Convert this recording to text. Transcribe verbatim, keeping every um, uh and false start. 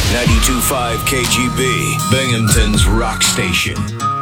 ninety-two point five K G B, Binghamton's rock station.